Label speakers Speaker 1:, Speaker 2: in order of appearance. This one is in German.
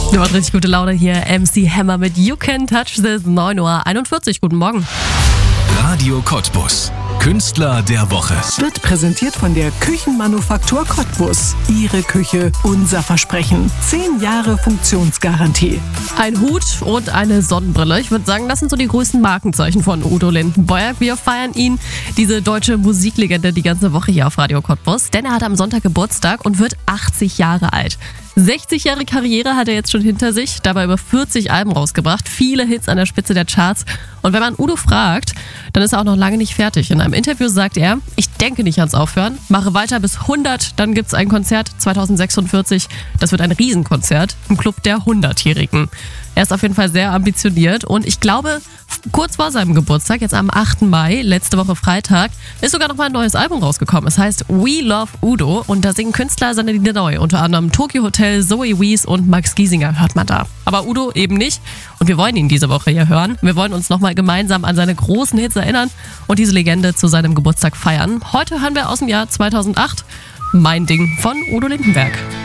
Speaker 1: Du hast richtig gute Laune hier. MC Hammer mit You Can Touch This, 9:41 Uhr. Guten Morgen.
Speaker 2: Radio Cottbus. Künstler der Woche.
Speaker 3: Wird präsentiert von der Küchenmanufaktur Cottbus. Ihre Küche, unser Versprechen. 10 Jahre Funktionsgarantie.
Speaker 1: Ein Hut und eine Sonnenbrille. Ich würde sagen, das sind so die größten Markenzeichen von Udo Lindenberg. Wir feiern ihn, diese deutsche Musiklegende, die ganze Woche hier auf Radio Cottbus. Denn er hat am Sonntag Geburtstag und wird 80 Jahre alt. 60 Jahre Karriere hat er jetzt schon hinter sich, dabei über 40 Alben rausgebracht, viele Hits an der Spitze der Charts. Und wenn man Udo fragt, dann ist er auch noch lange nicht fertig. In einem Interview sagt er, ich denke nicht ans Aufhören, mache weiter bis 100, dann gibt es ein Konzert 2046. Das wird ein Riesenkonzert im Club der 100-Jährigen. Er ist auf jeden Fall sehr ambitioniert und ich glaube, kurz vor seinem Geburtstag, jetzt am 8. Mai, letzte Woche Freitag, ist sogar noch mal ein neues Album rausgekommen. Es heißt We Love Udo und da singen Künstler seine Lieder neu. Unter anderem Tokyo Hotel, Zoe Wees und Max Giesinger hört man da. Aber Udo eben nicht und wir wollen ihn diese Woche hier hören. Wir wollen uns nochmal gemeinsam an seine großen Hits erinnern und diese Legende zu seinem Geburtstag feiern. Heute hören wir aus dem Jahr 2008 Mein Ding von Udo Lindenberg.